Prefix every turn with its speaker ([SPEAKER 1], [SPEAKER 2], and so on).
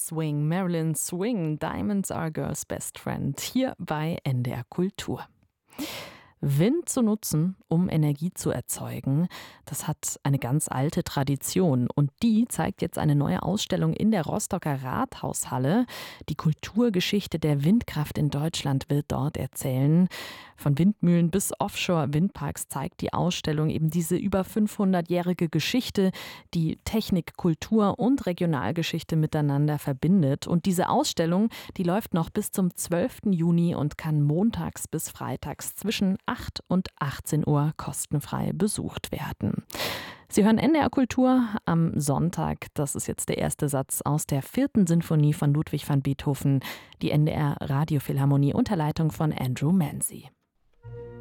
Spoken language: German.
[SPEAKER 1] Swing, Marilyn Swing, Diamonds are Girls Best Friend, hier bei NDR Kultur. Wind zu nutzen, um Energie zu erzeugen, das hat eine ganz alte Tradition. Und die zeigt jetzt eine neue Ausstellung in der Rostocker Rathaushalle. Die Kulturgeschichte der Windkraft in Deutschland wird dort erzählen. Von Windmühlen bis Offshore-Windparks zeigt die Ausstellung eben diese über 500-jährige Geschichte, die Technik, Kultur und Regionalgeschichte miteinander verbindet. Und diese Ausstellung, die läuft noch bis zum 12. Juni und kann montags bis freitags zwischen 8 und 18 Uhr kostenfrei besucht werden. Sie hören NDR Kultur am Sonntag. Das ist jetzt der erste Satz aus der 4. Sinfonie von Ludwig van Beethoven, die NDR Radiophilharmonie unter Leitung von Andrew Manzi.